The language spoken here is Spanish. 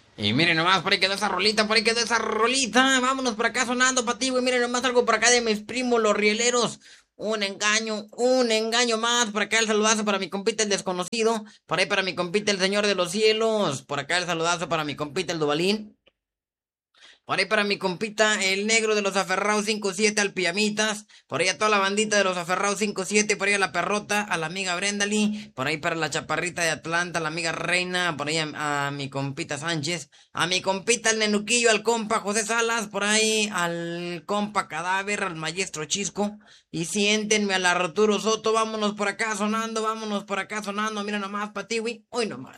Y miren nomás, por ahí quedó esa rolita, por ahí quedó esa rolita. Vámonos por acá sonando para ti, güey. Miren nomás algo por acá de mis primos, los rieleros. Un engaño más. Por acá el saludazo para mi compita el desconocido. Por ahí para mi compita el señor de los cielos. Por acá el saludazo para mi compita el Dubalín. Por ahí para mi compita, el negro de los aferrados 5-7 al pijamitas. Por ahí a toda la bandita de los aferrados 5-7. Por ahí a la perrota, a la amiga Brendali. Por ahí para la chaparrita de Atlanta, la amiga Reina. Por ahí a mi compita Sánchez. A mi compita el nenuquillo, al compa José Salas. Por ahí al compa Cadáver, al maestro Chisco. Y siéntenme al Arturo Soto. Vámonos por acá sonando, vámonos por acá sonando. Mira nomás, Patiwi. Hoy nomás.